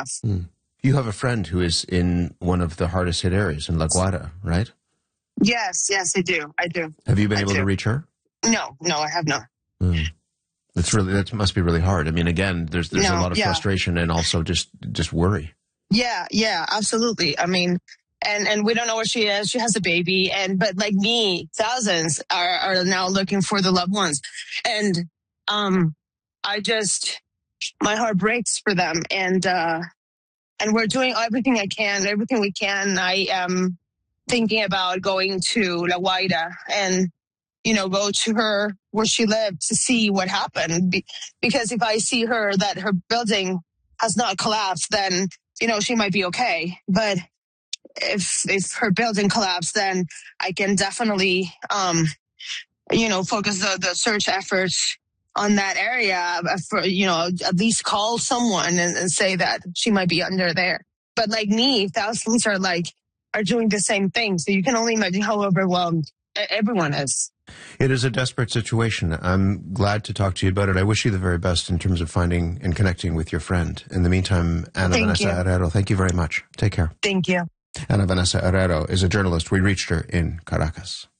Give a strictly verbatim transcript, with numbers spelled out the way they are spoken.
enough. Mm. You have a friend who is in one of the hardest hit areas in La Guaira, right? Yes, yes, I do. I do. Have you been I able do. to reach her? No, no, I have not. Mm. That's really, that must be really hard. I mean, again, there's there's No, a lot of yeah. frustration and also just just worry. Yeah, yeah, absolutely. I mean, and and we don't know where she is. She has a baby, and but like me, thousands are are now looking for the loved ones, and um, I just my heart breaks for them, and uh, and we're doing everything I can, everything we can. I am thinking about going to La Guaira and you know go to her where she lived to see what happened, Be- because if I see her that her building has not collapsed, then you know she might be okay, but if if her building collapsed, then I can definitely um you know focus the, the search efforts on that area for you know at least call someone and, and say that she might be under there. But like me, thousands are like are doing the same thing, so you can only imagine how overwhelmed e- everyone is. It is a desperate situation. I'm glad to talk to you about it. I wish you the very best in terms of finding and connecting with your friend. In the meantime, Ana Thank Vanessa you. Herrero, thank you very much. Take care. Thank you. Ana Vanessa Herrero is a journalist. We reached her in Caracas.